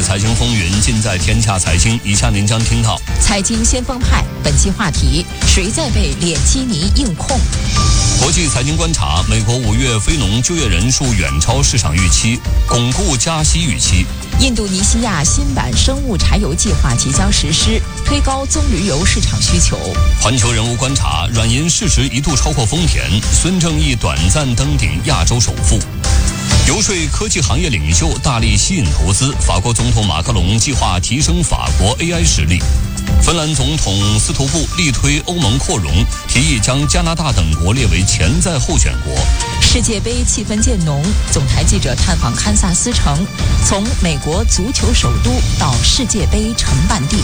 财经风云尽在天下财经。以下您将听到财经先锋派，本期话题：谁在为脸基尼硬控？ 国际财经观察：美国5月非农就业人数远超市场预期，巩固加息预期。 印度尼西亚新版生物柴油计划即将实施，推高棕榈油市场需求。 环球人物观察：软银市值一度超过丰田，孙正义短暂登顶亚洲首富。游说科技行业领袖，大力吸引投资。法国总统马克龙计划提升法国 AI 实力。芬兰总统斯图布力推欧盟扩容，提议将加拿大等国列为潜在候选国。 世界杯气氛渐浓，总台记者探访堪萨斯城，从美国足球首都到世界杯承办地。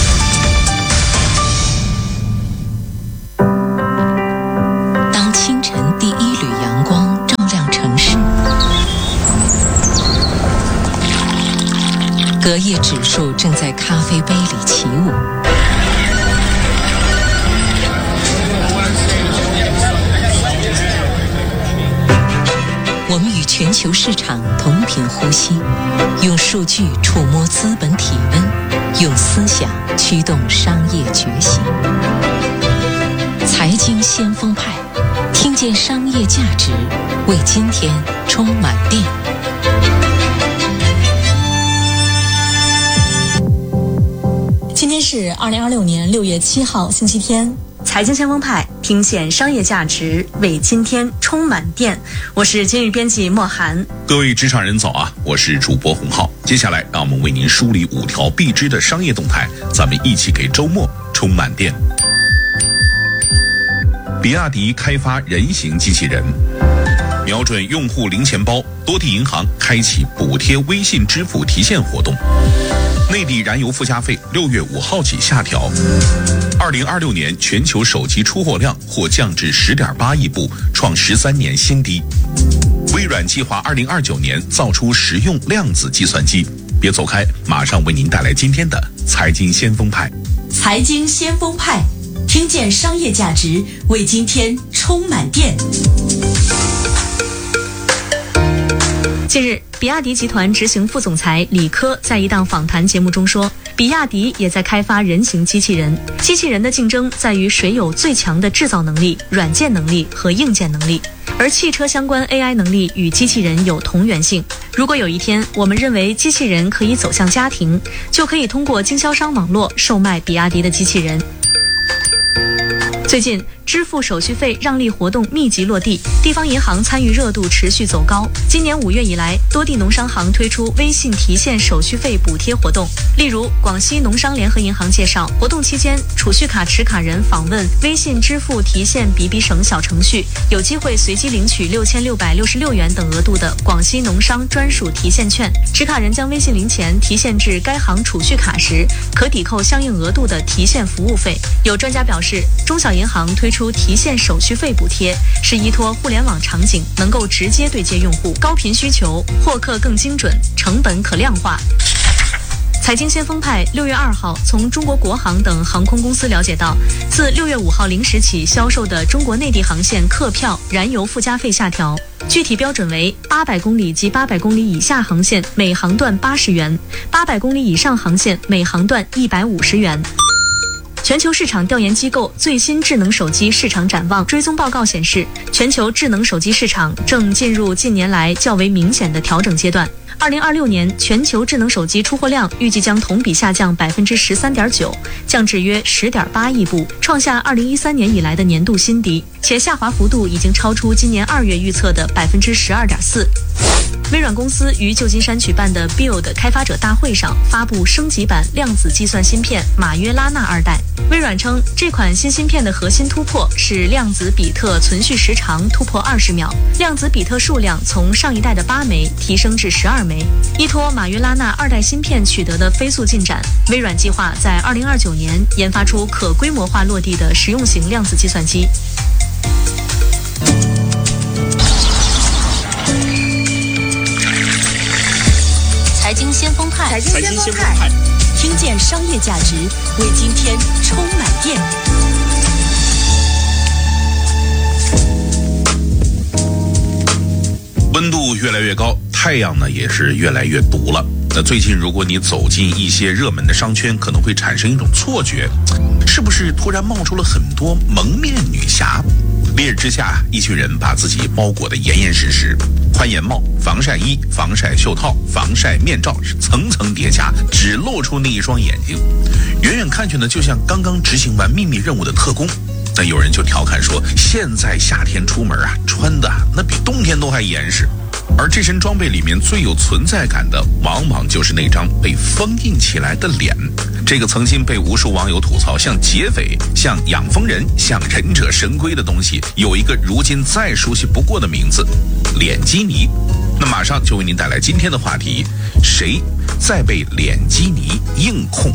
当清晨第一缕阳光照亮城市，隔夜指数正在咖啡杯里起舞。我们与全球市场同频呼吸，用数据触摸资本体温，用思想驱动商业觉醒。财经先锋派，听见商业价值，为今天充满电。 今天是2026年6月7号，星期天。财经先锋派，听见商业价值，为今天充满电。我是今日编辑莫涵。 各位职场人早啊，我是主播洪浩。接下来让我们为您梳理5条必知的商业动态，咱们一起给周末充满电。比亚迪开发人形机器人，瞄准用户零钱包，多地银行开启补贴微信支付提现活动。内地燃油附加费6月5号起下调。2026年全球手机出货量或降至10.8亿部，创13年新低。微软计划2029年造出实用量子计算机。别走开，马上为您带来今天的财经先锋派。 财经先锋派，听见商业价值，为今天充满电。近日，比亚迪集团执行副总裁李科在一档访谈节目中说，比亚迪也在开发人形机器人。机器人的竞争在于谁有最强的制造能力、软件能力和硬件能力，而汽车相关 AI 能力与机器人有同源性。如果有一天我们认为机器人可以走向家庭，就可以通过经销商网络售卖比亚迪的机器人。最近，支付手续费让利活动密集落地，地方银行参与热度持续走高。今年5月以来，多地农商行推出微信提现手续费补贴活动。例如，广西农商联合银行介绍，活动期间，储蓄卡持卡人访问微信支付提现比比省小程序，有机会随机领取6666元等额度的广西农商专属提现券。持卡人将微信零钱提现至该行储蓄卡时，可抵扣相应额度的提现服务费。有专家表示，中小银行推出提现手续费补贴，是依托互联网场景，能够直接对接用户，高频需求，获客更精准，成本可量化。财经先锋派6月2号从中国国航等航空公司了解到，自6月5号0时起销售的中国内地航线客票燃油附加费下调，具体标准为800公里及800公里以下航线每航段80元，800公里以上航线每航段150元。全球市场调研机构最新智能手机市场展望追踪报告显示，全球智能手机市场正进入近年来较为明显的调整阶段。2026年全球智能手机出货量预计将同比下降13.9%，降至约10.8亿部，创下2013年以来的年度新低，且下滑幅度已经超出今年2月预测的12.4%。微软公司于旧金山举办的 Build 开发者大会上发布升级版量子计算芯片马约拉纳2代。微软称，这款新芯片的核心突破是量子比特存续时长突破20秒，量子比特数量从上一代的8枚提升至12枚。依托马约拉纳2代芯片取得的飞速进展，微软计划在2029年研发出可规模化落地的实用型量子计算机。 财经先锋派，听见商业价值，为今天充满电。 温度越来越高，太阳呢也是越来越毒了。 那最近如果你走进一些热门的商圈，可能会产生一种错觉，是不是突然冒出了很多蒙面女侠？烈日之下，一群人把自己包裹得严严实实，宽檐帽、防晒衣、防晒袖套、防晒面罩是层层叠加，只露出那一双眼睛，远远看去呢，就像刚刚执行完秘密任务的特工。那有人就调侃说，现在夏天出门啊，穿的那比冬天都还严实。而这身装备里面最有存在感的，往往就是那张被封印起来的脸。这个曾经被无数网友吐槽像劫匪、像养蜂人、像忍者神龟的东西，有一个如今再熟悉不过的名字——脸基尼。那马上就为您带来今天的话题：谁在被脸基尼硬控？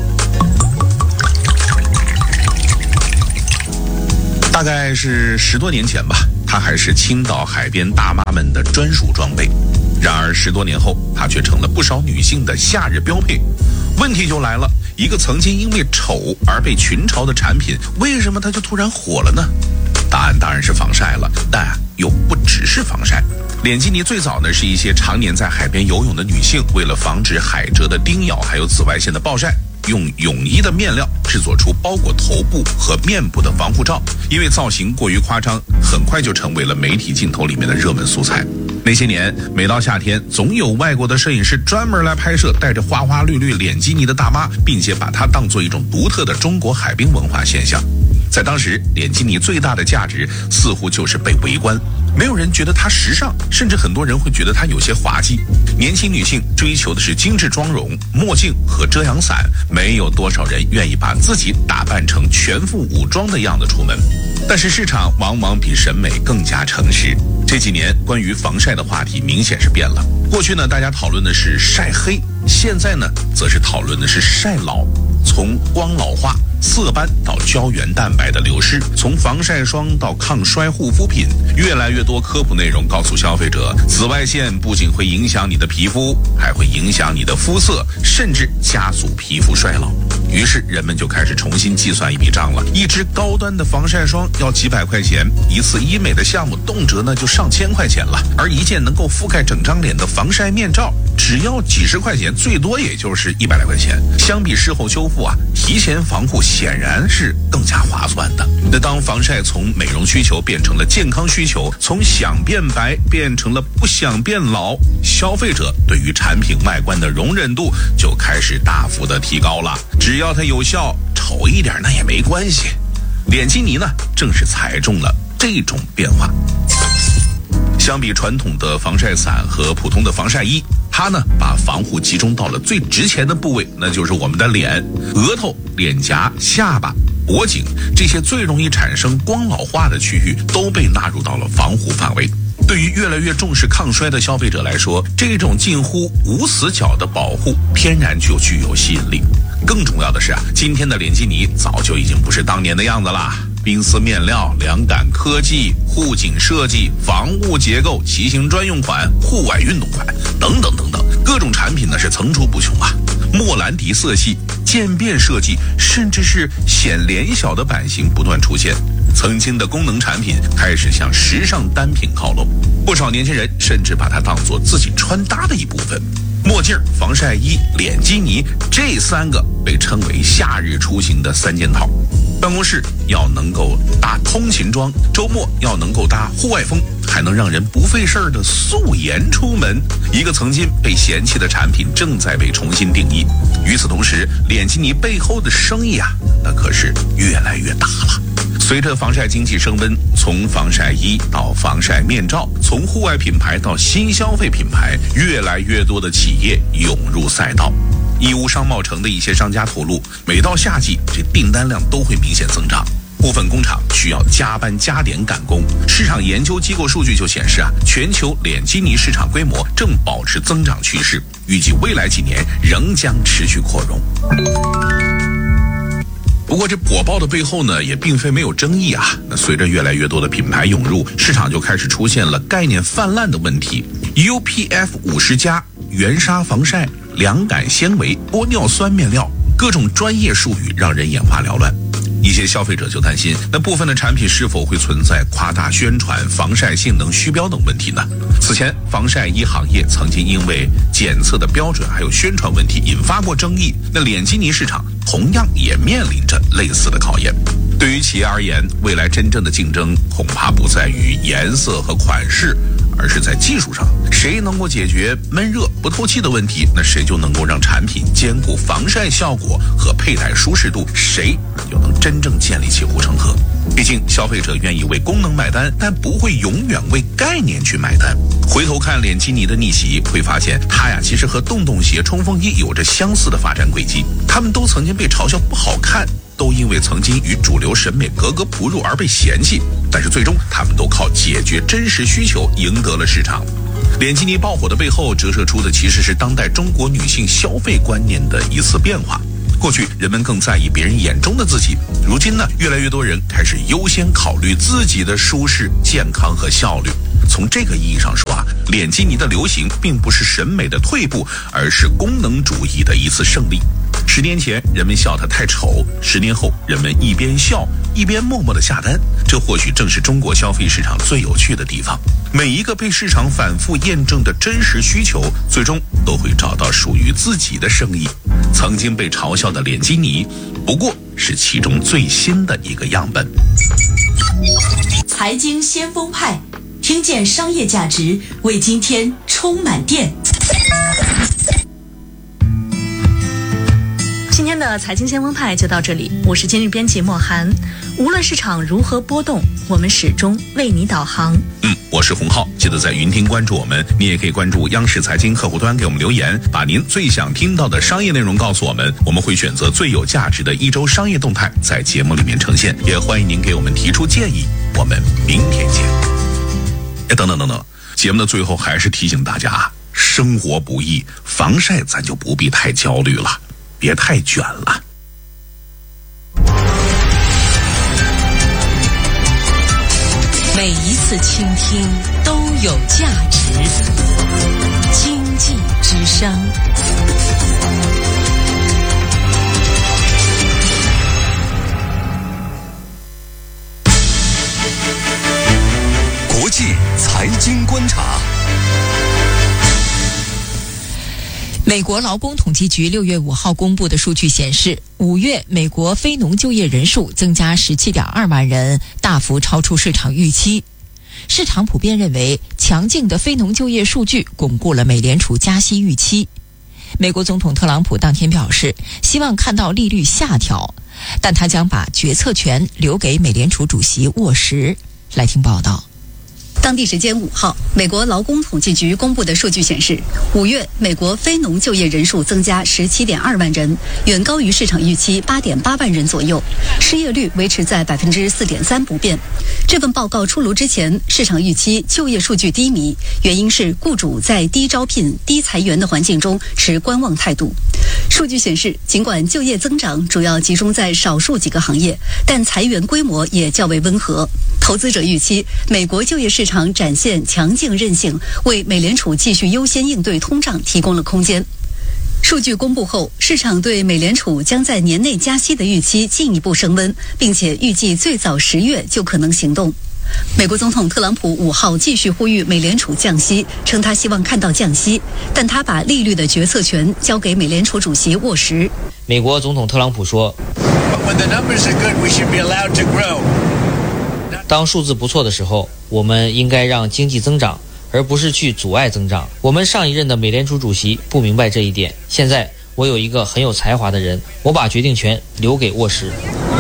大概是10多年前吧，它还是青岛海边大妈们的专属装备。然而10多年后，它却成了不少女性的夏日标配。问题就来了，一个曾经因为丑而被群嘲的产品，为什么它就突然火了呢？答案当然是防晒了，但又不只是防晒。脸基尼最早呢是一些常年在海边游泳的女性，为了防止海蜇的叮咬还有紫外线的暴晒，用泳衣的面料制作出包裹头部和面部的防护罩，因为造型过于夸张，很快就成为了媒体镜头里面的热门素材。那些年，每到夏天，总有外国的摄影师专门来拍摄带着花花绿绿脸基尼的大妈，并且把它当作一种独特的中国海滨文化现象。在当时，脸基尼最大的价值似乎就是被围观，没有人觉得它时尚，甚至很多人会觉得它有些滑稽。年轻女性追求的是精致妆容、墨镜和遮阳伞，没有多少人愿意把自己打扮成全副武装的样子出门。但是市场往往比审美更加诚实。这几年关于防晒的话题明显是变了。过去呢，大家讨论的是晒黑，现在呢，则是讨论的是晒老。从光老化、色斑到胶原蛋白的流失，从防晒霜到抗衰护肤品，越来越多科普内容告诉消费者，紫外线不仅会影响你的皮肤，还会影响你的肤色，甚至加速皮肤衰老。于是人们就开始重新计算一笔账了，一支高端的防晒霜要几百块钱，一次医美的项目动辄呢就上千块钱了，而一件能够覆盖整张脸的防晒面罩只要几十块钱，最多也就是100来块钱。相比事后修复啊，提前防护显然是更加划算的。那当防晒从美容需求变成了健康需求，从想变白变成了不想变老，消费者对于产品外观的容忍度就开始大幅的提高了。只要它有效，丑一点那也没关系。脸基尼呢，正是踩中了这种变化。相比传统的防晒伞和普通的防晒衣，它呢把防护集中到了最值钱的部位，那就是我们的脸、额头、脸颊、下巴、脖颈，这些最容易产生光老化的区域都被纳入到了防护范围。对于越来越重视抗衰的消费者来说，这种近乎无死角的保护天然就具有吸引力。更重要的是啊，今天的脸基尼早就已经不是当年的样子啦。冰丝面料、凉感科技、护颈设计、防雾结构、骑行专用款、户外运动款等等等等，各种产品呢是层出不穷啊。莫兰迪色系、渐变设计，甚至是显脸小的版型不断出现。曾经的功能产品开始向时尚单品靠拢，不少年轻人甚至把它当作自己穿搭的一部分。墨镜、防晒衣、脸基尼，这3个被称为夏日出行的3件套。办公室要能够搭通勤装，周末要能够搭户外风，还能让人不费事儿的素颜出门。一个曾经被嫌弃的产品正在被重新定义。与此同时，脸基尼背后的生意啊，那可是越来越大了。随着防晒经济升温，从防晒衣到防晒面罩，从户外品牌到新消费品牌，越来越多的企业涌入赛道。义乌商贸城的一些商家透露，每到夏季，这订单量都会明显增长。部分工厂需要加班加点赶工。市场研究机构数据就显示啊，全球脸基尼市场规模正保持增长趋势，预计未来几年仍将持续扩容。不过这火爆的背后呢，也并非没有争议啊。那随着越来越多的品牌涌入，市场就开始出现了概念泛滥的问题。UPF 50+、原纱防晒、凉感纤维、玻尿酸面料，各种专业术语让人眼花缭乱。 一些消费者就担心，那部分的产品是否会存在夸大宣传、防晒性能虚标等问题呢？此前，防晒衣行业曾经因为检测的标准还有宣传问题引发过争议，那脸基尼市场同样也面临着类似的考验。对于企业而言，未来真正的竞争恐怕不在于颜色和款式，而是在技术上，谁能够解决闷热不透气的问题，那谁就能够让产品兼顾防晒效果和佩戴舒适度，谁就能真正建立起护城河。毕竟消费者愿意为功能买单，但不会永远为概念去买单。回头看脸基尼的逆袭，会发现它呀其实和洞洞鞋、冲锋衣有着相似的发展轨迹，它们都曾经被嘲笑不好看，都因为曾经与主流审美格格不入而被嫌弃，但是最终他们都靠解决真实需求赢得了市场。脸基尼爆火的背后折射出的其实是当代中国女性消费观念的一次变化。过去人们更在意别人眼中的自己，如今呢，越来越多人开始优先考虑自己的舒适、健康和效率。从这个意义上说啊，脸基尼的流行并不是审美的退步，而是功能主义的一次胜利。10年前人们笑它太丑，10年后人们一边笑一边默默地下单，这或许正是中国消费市场最有趣的地方。每一个被市场反复验证的真实需求，最终都会找到属于自己的生意。曾经被嘲笑的脸基尼，不过是其中最新的一个样本。 财经先锋派，听见商业价值，为今天充满电。 今天的财经先锋派就到这里，我是今日编辑莫涵。无论市场如何波动，我们始终为你导航。 我是洪浩，记得在云听关注我们，你也可以关注央视财经客户端给我们留言，把您最想听到的商业内容告诉我们，我们会选择最有价值的一周商业动态在节目里面呈现，也欢迎您给我们提出建议。我们明天见。等，节目的最后还是提醒大家，生活不易，防晒咱就不必太焦虑了，别太卷了。 每一次倾听都有价值。经济之声。 国际财经观察。 美国劳工统计局6月5号公布的数据显示，5月美国非农就业人数增加 17.2 万人，大幅超出市场预期。市场普遍认为，强劲的非农就业数据巩固了美联储加息预期。美国总统特朗普当天表示，希望看到利率下调，但他将把决策权留给美联储主席沃什。来听报道。 当地时间5号，美国劳工统计局公布的数据显示，5月美国非农就业人数增加 17.2 万人，远高于市场预期 8.8 万人左右，失业率维持在 4.3% 不变。这份报告出炉之前，市场预期就业数据低迷，原因是雇主在低招聘、低裁员的环境中持观望态度。数据显示，尽管就业增长主要集中在少数几个行业，但裁员规模也较为温和。投资者预期，美国就业市场展现强劲韧性，为美联储继续优先应对通胀提供了空间。数据公布后，市场对美联储将在年内加息的预期进一步升温，并且预计最早10月就可能行动。美国总统特朗普5号继续呼吁美联储降息，称他希望看到降息，但他把利率的决策权交给美联储主席沃什。 美国总统特朗普说，当数字不错的时候，我们应该让经济增长，而不是去阻碍增长。我们上一任的美联储主席不明白这一点，现在我有一个很有才华的人，我把决定权留给沃什。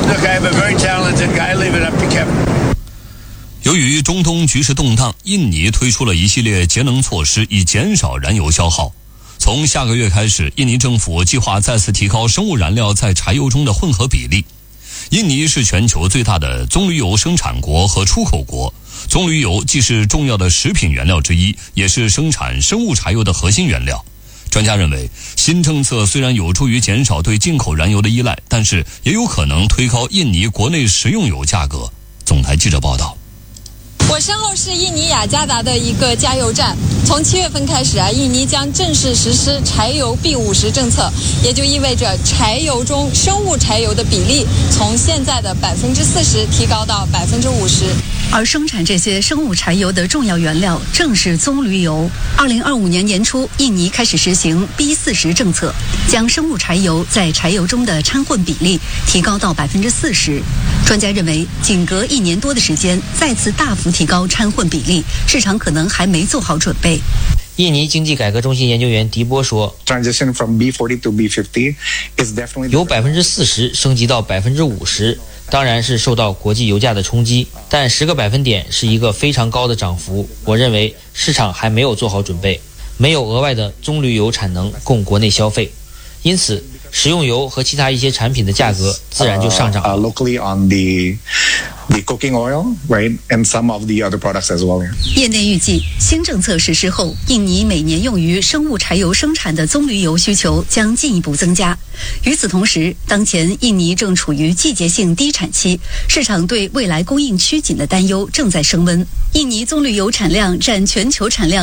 由于中东局势动荡，印尼推出了一系列节能措施，以减少燃油消耗。从下个月开始，印尼政府计划再次提高生物燃料在柴油中的混合比例。印尼是全球最大的棕榈油生产国和出口国，棕榈油既是重要的食品原料之一，也是生产生物柴油的核心原料。专家认为，新政策虽然有助于减少对进口燃油的依赖，但是也有可能推高印尼国内食用油价格。总台记者报道。 我身后是印尼雅加达的一个加油站。从7月份开始印尼将正式实施柴油 B50政策，也就意味着柴油中生物柴油的比例从现在的40%提高到50%。 而生产这些生物柴油的重要原料正是棕榈油。2025年年初，印尼开始实行 B40政策，将生物柴油在柴油中的掺混比例提高到40%。专家认为，仅隔1年多的时间，再次大幅提高掺混比例，市场可能还没做好准备。 印尼经济改革中心研究员迪波说 ，Transition from B40 to B50 is definitely 由40%升级到50%，当然是受到国际油价的冲击，但10个百分点是一个非常高的涨幅。我认为市场还没有做好准备，没有额外的棕榈油产能供国内消费，因此食用油和其他一些产品的价格自然就上涨了。 Locally on the cooking oil, right, and some of the other products as well. 业内预计，新政策实施后，印尼每年用于生物柴油生产的棕榈油需求将进一步增加。与此同时，当前印尼正处于季节性低产期，市场对未来供应趋紧的担忧正在升温。印尼棕榈油产量占全球产量